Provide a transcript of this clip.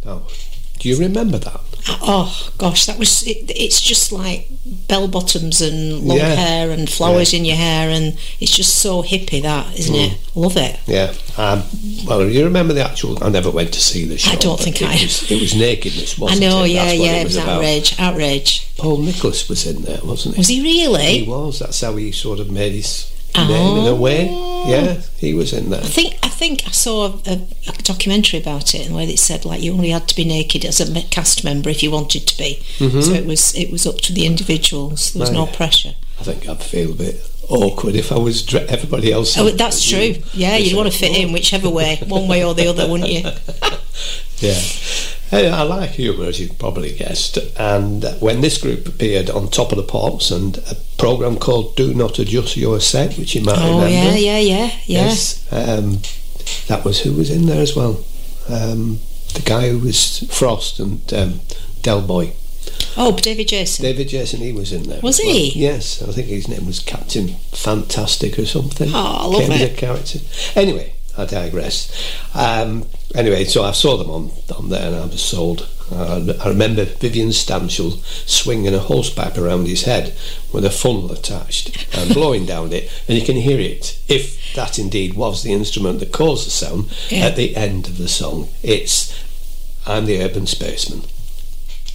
Oh, do you remember that? Oh gosh, that was it's just like bell bottoms and long hair and flowers in your hair, and it's just so hippie, that, isn't it? Love it. Yeah. Well, you remember the actual? I never went to see the show. I don't think it was nakedness, wasn't it? I know. That's Yeah. It was about. outrage. Paul Nicholas was in there, wasn't he? Was he really? He was. That's how he sort of made his name in a way. Yeah, he was in there. I think I saw a documentary about it, and where it said like you only had to be naked as a cast member if you wanted to be. So it was up to the individuals. There was no pressure. I think I'd feel a bit awkward if I was everybody else. Oh, that's true. Yeah, you'd want to fit in whichever way, one way or the other, wouldn't you? Yeah. I like humour, as you've probably guessed, and when this group appeared on Top of the Pops and a programme called Do Not Adjust Your Set, which you might remember. Yeah. Yes, that was who was in there as well. The guy who was Frost and Del Boy. Oh, David Jason. David Jason, he was in there. Was he? Yes, I think his name was Captain Fantastic or something. Oh, I love it. A character. Anyway, I digress. Anyway, so I saw them on there and I was sold. I remember Vivian Stanshall swinging a hosepipe around his head with a funnel attached and blowing down it, and you can hear it, if that indeed was the instrument that caused the sound, at the end of the song. It's I'm the Urban Spaceman.